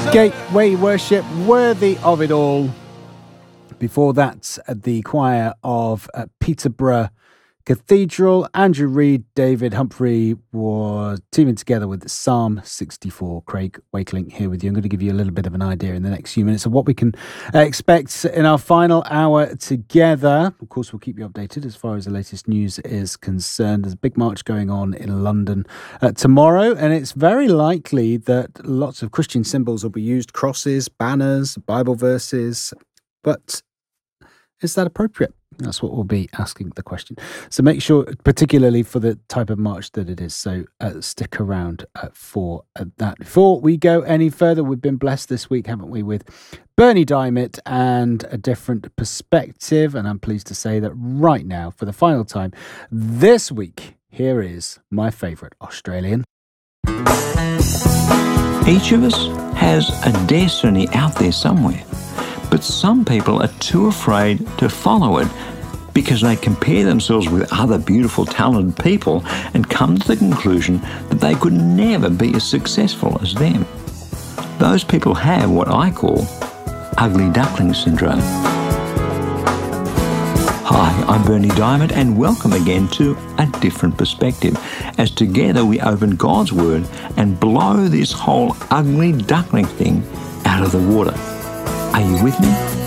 Gateway Worship, Worthy of It All. Before that, the choir of Peterborough Cathedral. Andrew Reid, David Humphrey was teaming together with Psalm 64. Craig Wakeling here with you. I'm going to give you a little bit of an idea in the next few minutes of what we can expect in our final hour together. Of course, we'll keep you updated as far as the latest news is concerned. There's a big march going on in London tomorrow, and it's very likely that lots of Christian symbols will be used, crosses, banners, Bible verses, but is that appropriate? That's what we'll be asking the question. So make sure, particularly for the type of march that it is, so stick around for that. Before we go any further, we've been blessed this week, haven't we, with Bernie Diamond and A Different Perspective. And I'm pleased to say that right now, for the final time this week, here is my favourite Australian. Each of us has a destiny out there somewhere. But some people are too afraid to follow it because they compare themselves with other beautiful, talented people and come to the conclusion that they could never be as successful as them. Those people have what I call ugly duckling syndrome. Hi, I'm Bernie Diamond and welcome again to A Different Perspective, as together we open God's Word and blow this whole ugly duckling thing out of the water. Are you with me?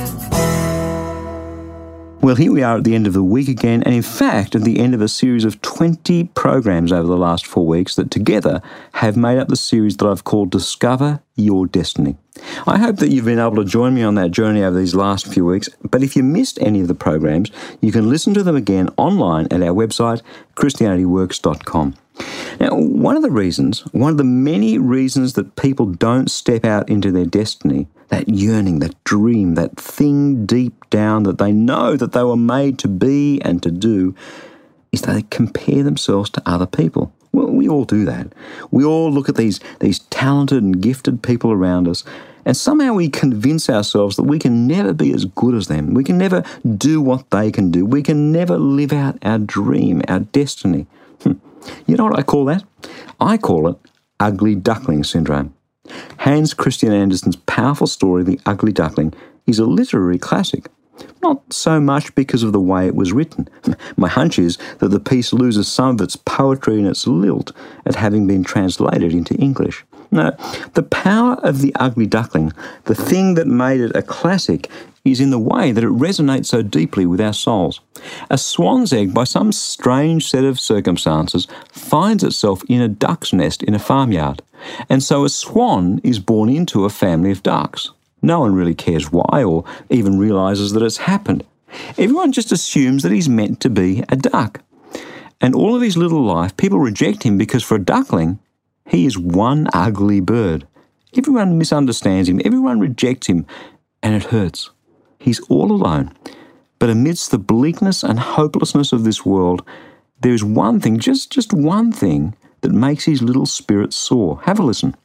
Well, here we are at the end of the week again, and in fact, at the end of a series of 20 programs over the last 4 weeks that together have made up the series that I've called Discover Your Destiny. I hope that you've been able to join me on that journey over these last few weeks, but if you missed any of the programs, you can listen to them again online at our website, christianityworks.com. Now, one of the many reasons that people don't step out into their destiny, that yearning, that dream, that thing deep down that they know that they were made to be and to do, is they compare themselves to other people. Well, we all do that. We all look at these talented and gifted people around us, and somehow we convince ourselves that we can never be as good as them. We can never do what they can do. We can never live out our dream, our destiny. You know what I call that? I call it ugly duckling syndrome. Hans Christian Andersen's powerful story, The Ugly Duckling, is a literary classic. Not so much because of the way it was written. My hunch is that the piece loses some of its poetry and its lilt at having been translated into English. No, the power of The Ugly Duckling, the thing that made it a classic, is in the way that it resonates so deeply with our souls. A swan's egg, by some strange set of circumstances, finds itself in a duck's nest in a farmyard. And so a swan is born into a family of ducks. No one really cares why or even realises that it's happened. Everyone just assumes that he's meant to be a duck. And all of his little life, people reject him because for a duckling, he is one ugly bird. Everyone misunderstands him, everyone rejects him, and it hurts. He's all alone. But amidst the bleakness and hopelessness of this world, there is one thing, just one thing, that makes his little spirit soar. Have a listen.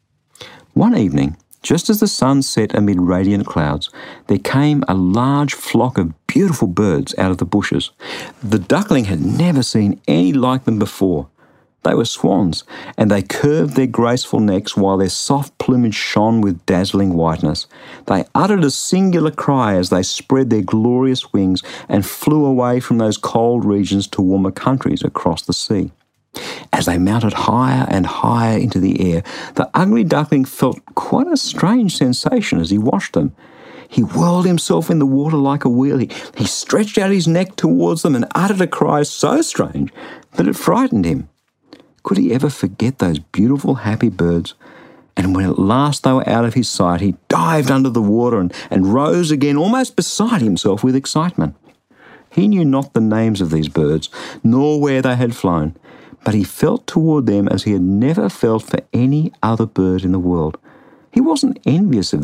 One evening, just as the sun set amid radiant clouds, there came a large flock of beautiful birds out of the bushes. The duckling had never seen any like them before. They were swans, and they curved their graceful necks while their soft plumage shone with dazzling whiteness. They uttered a singular cry as they spread their glorious wings and flew away from those cold regions to warmer countries across the sea. As they mounted higher and higher into the air, the ugly duckling felt quite a strange sensation as he watched them. He whirled himself in the water like a wheel. He stretched out his neck towards them and uttered a cry so strange that it frightened him. Could he ever forget those beautiful, happy birds? And when at last they were out of his sight, he dived under the water and rose again, almost beside himself with excitement. He knew not the names of these birds, nor where they had flown, but he felt toward them as he had never felt for any other bird in the world. He wasn't envious of